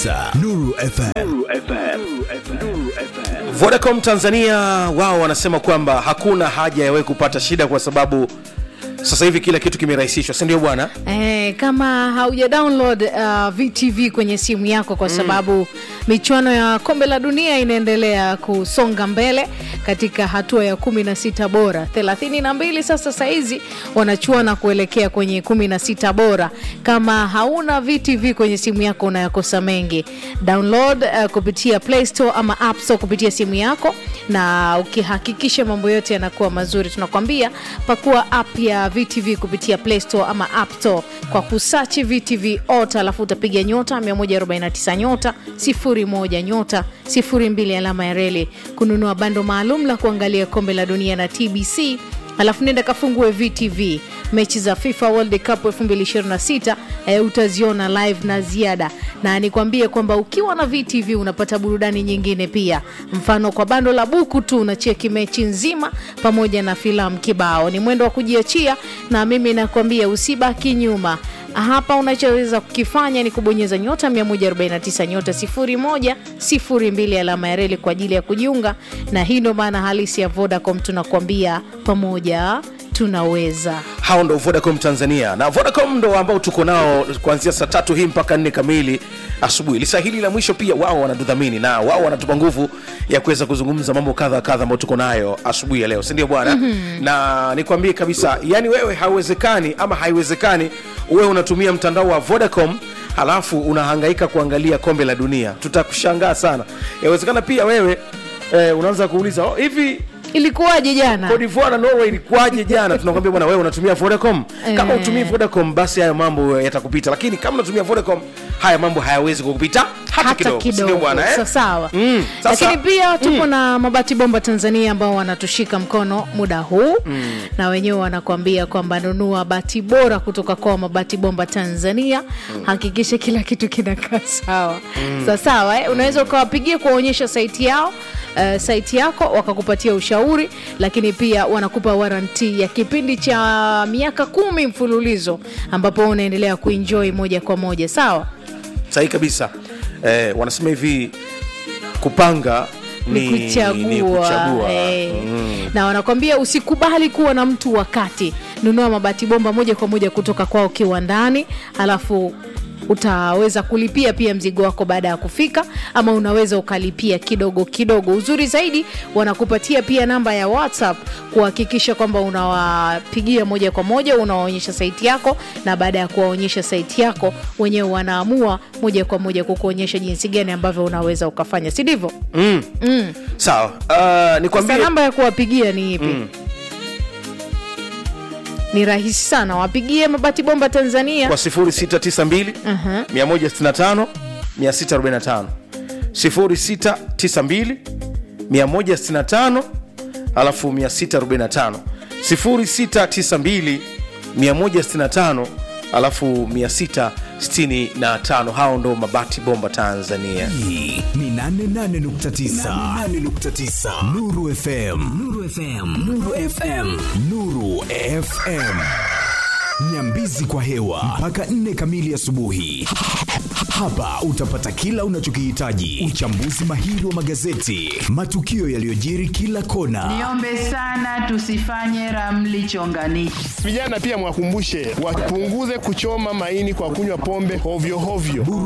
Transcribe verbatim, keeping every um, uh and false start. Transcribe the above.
tisa Nuru F M. Nuru F M. Nuru F M. Vodacom Tanzania wao wanasema kwamba hakuna haja ya wewe kupata shida kwa sababu sasa hivi kila kitu kimerahisishwa, si ndio bwana? Eh, kama hauja download uh, V T V kwenye simu yako kwa sababu mm. michuano ya kombe la dunia inaendelea kusonga mbele katika hatua ya kumi na sita bora. thelathini na mbili sasa saizi wanachuana kuelekea kwenye kumi na sita bora. Kama hauna V T V kwenye simu yako unayakosa mengi. Download uh, kupitia Play Store ama App Store kupitia simu yako, na ukihakikisha mambo yote yanakuwa mazuri tunakwambia pakua app ya V T V kupitia Play Store ama App Store kwa kusearch V T V Ota, alafu utapiga nyota mia moja arobaini na tisa nyota sifuri moja nyota sifuri mbili alama ya reli kununua bando maalum la kuangalia kombe la dunia na T B C. Alafu nenda kafungue V T V mechi za FIFA World Cup elfu mbili ishirini na sita e, utaziona live na ziada. Na nikwambie kwamba ukiwa na V T V unapata burudani nyingine pia. Mfano kwa bando la buku tu unacheki mechi nzima pamoja na filamu kibao. Ni mwendo wa kujiachia, na mimi nakwambia usibaki nyuma. Hapa unachoweza kukifanya ni kubonyeza nyota mia moja arobaini na tisa nyota sifuri moja sifuri mbili alama ya reli kwa ajili ya kujiunga. Na hii ndio maana halisi ya Vodacom, tunakwambia pamoja tunaweza. Hao ndo Vodacom Tanzania, na Vodacom ndo ambao tuko nao kuanzia saa tatu hii mpaka nne kamili asubuhi. Lisa hili la mwisho pia wao wanatudhamini na wao wanatupa nguvu ya kuweza kuzungumza mambo kadha kadha ambayo tuko nayo asubuhi ya leo, si ndio bwana? Mm-hmm. Na nikwambie kabisa, yani wewe haiwezekani ama haiwezekani wewe unatumia mtandao wa Vodacom halafu unahangaika kuangalia kombe la dunia. Tutakushangaa sana. Yawezekana pia wewe eh, unaanza kuuliza oh, hivi ilikuwaje jana? Cote d'Ivoire na Norway ilikuwaje jana? Tunakwambia bwana, wewe unatumia Vodacom. Kama utumii Vodacom basi haya mambo yatakupita, lakini kama unatumia Vodacom haya mambo hayawezi kukupita hata, hata kidogo. Sio bwana eh? Sawa. Mm, lakini pia tupo mm. na Mabati Bomba Tanzania ambao wanatushika mkono muda huu. Mm. Na wenyewe wanakuambia kwamba nunua bati bora kutoka kwa Mabati Bomba Tanzania. Mm. Hakikisha kila kitu kinakaa sawa. Mm. Sawa sawa eh? Unaweza ukawapigia kuonyesha site yao. Uh, site yako wakakupatia ushauri, lakini pia wanakupa warranty ya kipindi cha miaka kumi mfululizo ambapo unaendelea kuenjoy moja kwa moja. Sawa? Sahi kabisa. Eh, wanasema hivi kupanga ni, ni kuchagua, ni kuchagua. Hey. Mm. Na wanakwambia usikubali kuwa na mtu wakati. Nunua Mabati Bomba moja kwa moja kutoka kwao kiwandani, alafu utaweza kulipia pia mzigo wako baada ya kufika, ama unaweza ukalipia kidogo kidogo. Uzuri zaidi wanakupatia pia namba ya WhatsApp kuhakikisha kwamba unawapigia moja kwa moja, unawaonyesha site yako, na baada ya kuwaonyesha site yako wenyewe wanaamua moja kwa moja kukuonyesha jinsi gani ambavyo unaweza ukafanya, si ndivyo? Mm. Mm. Sawa. Uh, nikwambie namba ya kuwapigia ni ipi? Mm. Ni rahisi sana, wapigie Mabati Bomba Tanzania kwa sifuri sita tisa mbili uh-huh. mia moja sitini na tano mia sita arobaini na tano sifuri sita tisa mbili mia moja sitini na tano alafu mia sita arobaini na tano sifuri sita tisa mbili mia moja sitini na tano alafu mia sita sitini na tano. Hao ndo Mabati Bomba Tanzania. Hii ni nane nane nukta tisa Nuru F M. Nuru F M. Nuru F M. Nuru F M. Nyambizi kwa hewa mpaka nne kamili asubuhi. Hapa utapata kila unachokihitaji: uchambuzi mahiri wa magazeti, matukio yaliyojiri kila kona. Niombe sana tusifanye ramli chonganishi. Vijana pia mwakumbushe wapunguze kuchoma maini kwa kunywa pombe hovyo hovyo.